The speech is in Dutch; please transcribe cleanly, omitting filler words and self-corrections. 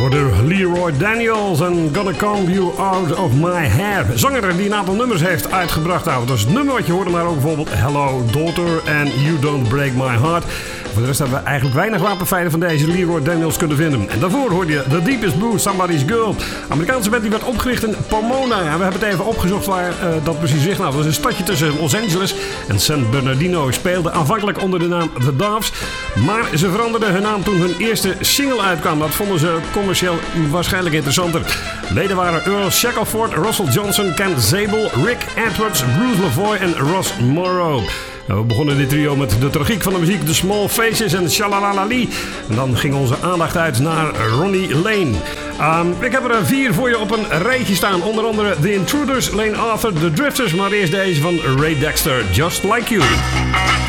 Leroy Daniels en Gonna Comb You Out of My Hair. Zanger die een aantal nummers heeft uitgebracht. Nou, dat is het nummer wat je hoorde, maar ook bijvoorbeeld Hello Daughter en You Don't Break My Heart. Voor de rest hebben we eigenlijk weinig wapenfeiten van deze Leroy Daniels kunnen vinden. En daarvoor hoorde je The Deepest Blue, Somebody's Girl. Amerikaanse band die werd opgericht in Pomona. En we hebben het even opgezocht waar dat precies ligt. Nou, dat is een stadje tussen Los Angeles en San Bernardino. Speelden aanvankelijk onder de naam The Doves. Maar ze veranderden hun naam toen hun eerste single uitkwam. Dat vonden ze commercieel waarschijnlijk interessanter. Leden waren Earl Shackelford, Russell Johnson, Ken Zabel, Rick Edwards, Bruce LaVoy en Ross Morrow. We begonnen dit trio met de tragiek van de muziek, The Small Faces en Shalalalali. En dan ging onze aandacht uit naar Ronnie Lane. Ik heb er 4 voor je op een rijtje staan. Onder andere The Intruders, Lane Arthur, The Drifters. Maar eerst deze van Ray Dexter, Just Like You.